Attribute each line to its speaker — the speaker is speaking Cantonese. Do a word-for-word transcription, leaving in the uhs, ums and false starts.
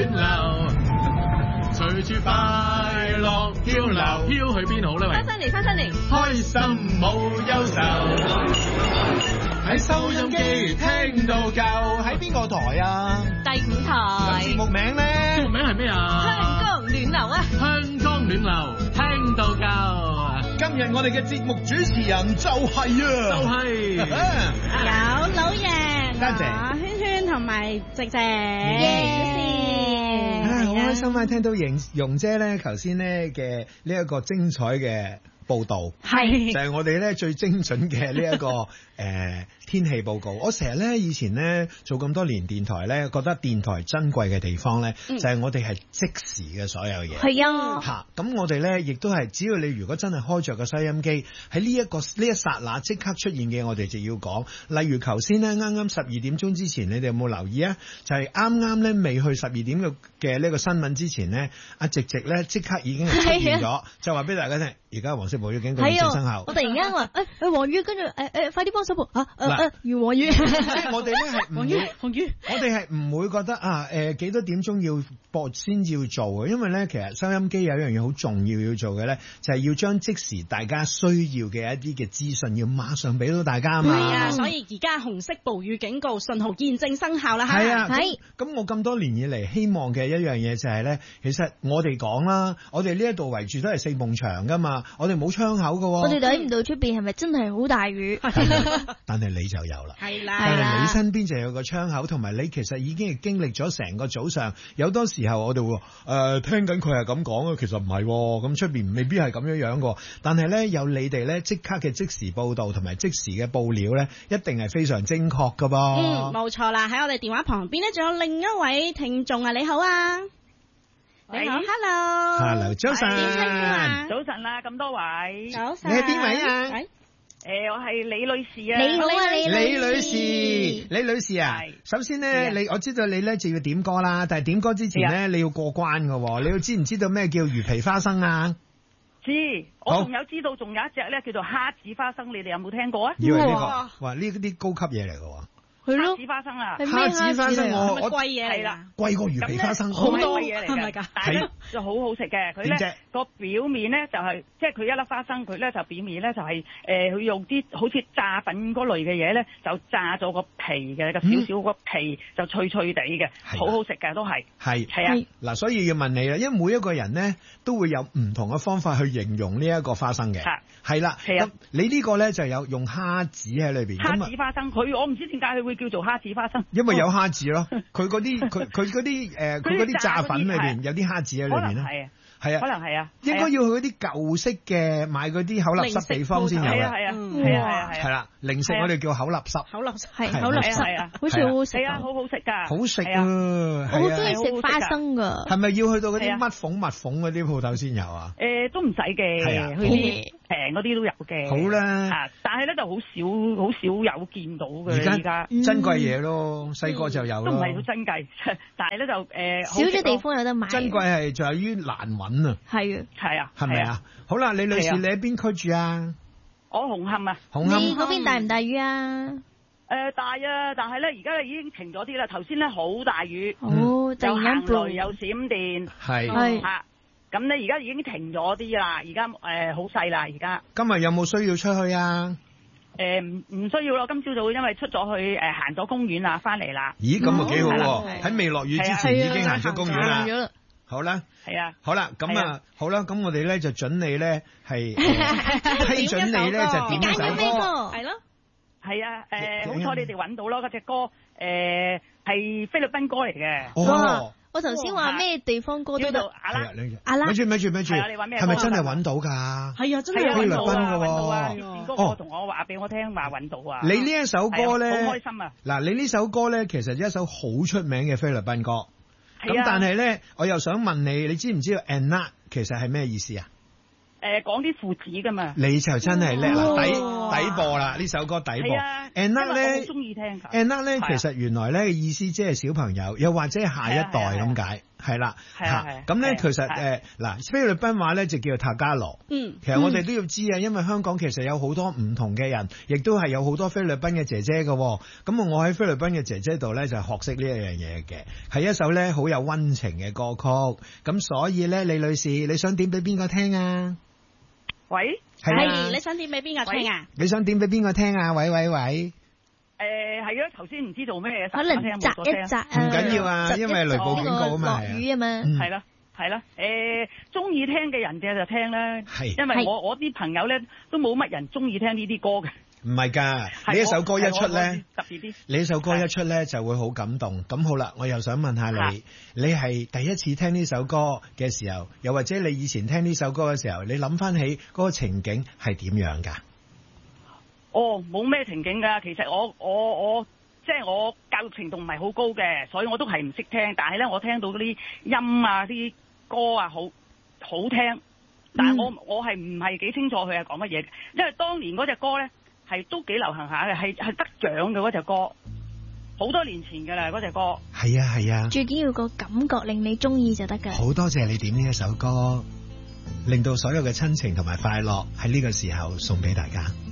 Speaker 1: 暖流，隨住快樂漂流，飄去邊好咧？喂，
Speaker 2: 翻新年，翻新年，
Speaker 1: 開心冇憂愁，喺收音機聽到夠。喺邊個台啊？
Speaker 2: 第五台。
Speaker 1: 節目名咧？節目名係咩啊？
Speaker 2: 香港暖流啊！
Speaker 1: 香港暖流，聽到夠。今日我哋嘅節目主持人就係啊，就係
Speaker 3: 有老爺，
Speaker 1: 多謝
Speaker 3: 圈圈同埋直直，
Speaker 1: 唉，好開心啊！聽到容容姐咧，頭先咧嘅呢一個精彩嘅報道，係就係我哋咧最精準嘅呢一個誒、呃、天氣報告。我成日咧以前咧做咁多年電台咧，覺得電台珍貴嘅地方咧，嗯、就係我哋係即時嘅所有嘢。係啊，嚇咁我哋咧亦都係，只要你如果真係開着個收音機，喺呢一個呢一剎那即刻出現嘅，我哋就要講。例如頭先咧，啱啱十二點鐘之前，你哋有冇留意啊？就係啱啱咧未去十二點嘅嘅呢個新聞之前咧，阿直直咧即刻已經係出現咗，就話俾大家聽，而家黃色暴雨警告現正生效。
Speaker 3: 我突然間話誒誒黃雨，跟住誒誒快啲幫手報啊誒誒魚黃雨。
Speaker 1: 我哋咧係黃雨黃雨，我哋係唔會覺得啊誒幾多點鐘要播先要做嘅，因為咧其實收音機有一樣嘢好重要要做嘅咧，就係要將即時大家需要嘅一啲嘅資訊要馬上俾到大家啊嘛。
Speaker 3: 係啊，所以而家紅色暴雨警告信號現正生效啦。
Speaker 1: 係啊，係。咁我咁多年以嚟希望嘅一樣嘢就係咧，其實我哋講啦，我哋呢一度圍住都係四埲牆噶嘛，我哋冇窗口噶。
Speaker 3: 我哋睇唔到出邊係咪真係好大雨？
Speaker 1: 但係你就有啦，
Speaker 3: 係啦，
Speaker 1: 但係你身邊就有個窗口，同埋你其實已經係經歷咗成個早上。有多時候我哋會誒、呃、聽緊佢係咁講啊，其實唔係，咁出邊未必係咁樣樣個。但係咧有你哋咧即刻嘅即時報道同埋即時嘅報料咧，一定係非常精確噶噃。
Speaker 3: 嗯，冇錯啦。喺我哋電話旁邊咧，仲有另一位聽眾啊，你好啊，你好 ，hello，hello，
Speaker 1: 早晨，
Speaker 3: 點稱呼啊？
Speaker 4: 早晨啦，咁多位，
Speaker 3: 早晨，
Speaker 1: 你係邊位啊？
Speaker 4: 誒、呃，我係李女士啊。
Speaker 3: 你好啊，李
Speaker 1: 李女士，李女士啊。首先咧，你我知道你咧就要點歌啦，但係點歌之前咧，你要過關噶，你要知唔知道咩叫魚皮花生啊？
Speaker 4: 知，我仲有知道，仲有一隻咧叫做蝦子花生，你哋有冇聽過啊？
Speaker 1: 以為呢、這個，哇，呢啲高級嘢嚟噶。
Speaker 4: 蝦子花生啊，
Speaker 1: 蝦子花生我
Speaker 3: 我貴嘢嚟啦，
Speaker 1: 貴過魚皮花生
Speaker 4: 好多嘢嚟嘅，但係咧就好好食嘅。佢咧個表面咧就係、是，即係佢一粒花生，佢咧就表面咧就係、是，誒佢用啲好似炸粉嗰類嘅嘢咧，就炸咗個皮嘅，個少少個皮就脆脆地嘅，好好食嘅都係。係係啊，
Speaker 1: 嗱，所以要問你啦，因為每一個人咧都會有唔同嘅方法去形容呢一個花生嘅。係啦，係啊，你呢個咧就有用蝦子喺裏邊。
Speaker 4: 蝦子花生，佢我唔知點解佢會叫做蝦子花生，
Speaker 1: 因為有蝦子咯。佢嗰啲佢佢嗰啲誒，佢嗰啲炸粉裏邊有啲蝦子喺裏邊咯。係啊，係啊，
Speaker 4: 可能係啊，
Speaker 1: 應該要去嗰啲舊式嘅買嗰啲口立濕地方先有嘅。
Speaker 4: 係啊係啊係啊係啊，
Speaker 1: 係啦，零食我哋叫口立濕，
Speaker 3: 口立濕係口立濕係啊，好似好好食
Speaker 4: 啊，好好食噶，
Speaker 1: 好食啊！我
Speaker 3: 好中意食花生噶。
Speaker 1: 係咪要去到嗰啲乜鳳蜜鳳嗰啲鋪頭先有啊？
Speaker 4: 誒，都唔使嘅，去啲平嗰啲都有嘅。
Speaker 1: 好啦，
Speaker 4: 啊，但係咧就好少好少有見到嘅。而家
Speaker 1: 珍貴嘢咯，細個就有咯。
Speaker 4: 都唔係好珍貴，但係咧就誒
Speaker 3: 少咗地方有得買。
Speaker 1: 珍貴係在於難揾啊。
Speaker 3: 係啊，
Speaker 4: 係啊，
Speaker 1: 係咪啊？好啦，李女士，你喺邊區住啊？
Speaker 4: 我紅磡啊。
Speaker 1: 紅磡。
Speaker 3: 你嗰邊大唔大雨啊？
Speaker 4: 誒大啊，但係咧而家已經停咗啲啦。頭先咧好大雨，
Speaker 3: 哦，
Speaker 4: 有行雷有閃電，
Speaker 1: 係
Speaker 3: 係
Speaker 4: 嚇。咁咧而家已經停咗啲啦，而家誒好細啦，而家。
Speaker 1: 今日有冇需要出去啊？
Speaker 4: 誒唔唔需要咯，今朝早因為出咗去誒行咗公園啦，翻嚟啦。
Speaker 1: 咦，咁啊幾好喎！喺未落雨之前已經行咗公園啦。好啦，
Speaker 4: 係啊，
Speaker 1: 好啦，咁啊，好啦，咁我哋咧就準你咧係批准你咧就點一首歌，
Speaker 3: 係咯，
Speaker 4: 係啊，誒，好彩你哋揾到咯，嗰隻歌誒係菲律賓歌嚟嘅。
Speaker 1: 哦，
Speaker 3: 我頭先話咩地方歌都得，
Speaker 4: 阿拉
Speaker 3: 阿拉，
Speaker 1: 咪住咪住咪住，係咪真係揾到㗎？
Speaker 3: 係啊，真係
Speaker 1: 菲律賓
Speaker 4: 㗎
Speaker 1: 喎。
Speaker 4: 哦，同我話俾我聽話揾到啊！
Speaker 1: 你呢一首歌咧，
Speaker 4: 好開心啊！
Speaker 1: 嗱，你呢首歌咧，其實一首好出名嘅菲律賓歌。咁但係咧，我又想問你，你知唔知道 Anak 其實係咩意思啊？
Speaker 4: 誒，講啲父子噶嘛？
Speaker 1: 你就真係叻啦，底底播啦，呢首歌底播。Anak 咧，
Speaker 4: 我好中意聽㗎。
Speaker 1: Anak 咧，其實原來咧嘅意思即係小朋友，又或者係下一代咁解。 係啦，
Speaker 4: 係啊係。
Speaker 1: 咁咧其實誒嗱菲律賓話咧就叫做塔加羅。
Speaker 3: 嗯。
Speaker 1: 其實我哋都要知啊，因為香港其實有好多唔同嘅人，亦都係有好多菲律賓嘅姐姐嘅。咁我喺菲律賓嘅姐姐度咧就學識呢一樣嘢嘅，係一首咧好有溫情嘅歌曲。咁所以咧，李女士，你想點俾邊個聽啊？
Speaker 4: 喂。
Speaker 3: 係啊。你想點俾邊個聽啊？
Speaker 1: 你想點俾邊個聽啊？喂喂喂。
Speaker 4: 誒係啊，頭先唔知做咩嘢，
Speaker 3: 可能窒一窒啊，
Speaker 1: 唔緊要啊，因為雷暴警告啊嘛，
Speaker 3: 落雨啊嘛，
Speaker 4: 係啦係啦，誒中意聽嘅人嘅就聽啦，係，因為我我啲朋友咧都冇乜人中意聽呢啲歌嘅。
Speaker 1: 唔係㗎，呢一首歌一出咧，
Speaker 4: 特別啲，
Speaker 1: 你一首歌一出咧就會好感動。咁好啦，我又想問下你，你係第一次聽呢首歌嘅時候，又或者你以前聽呢首歌嘅時候，你諗翻起嗰個情景係點樣㗎？
Speaker 4: 哦，冇咩情景㗎。其實我我我即係我教育程度唔係好高嘅，所以我都係唔識聽。但係咧，我聽到嗰啲音啊、啲歌啊，好好聽。但係我、嗯、我係唔係幾清楚佢係講乜嘢？因為當年嗰隻歌咧係都幾流行下嘅，係係得獎嘅嗰隻歌，好多年前㗎啦嗰隻歌。係
Speaker 1: 啊係啊，
Speaker 3: 最緊要個感覺令你中意就得㗎。
Speaker 1: 好多謝你點呢一首歌，令到所有嘅親情同埋快樂喺呢個時候送俾大家。